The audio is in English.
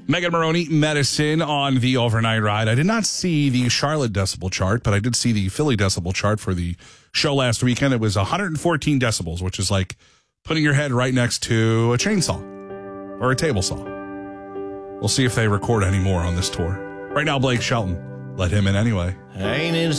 Megan Maroney, Medicine on the overnight ride. I did not see the Charlotte decibel chart, but I did see the Philly decibel chart for the show last weekend. It was 114 decibels, which is like putting your head right next to a chainsaw or a table saw. We'll see if they record any more on this tour. Right now, Blake Shelton. Let him in anyway. Ain't it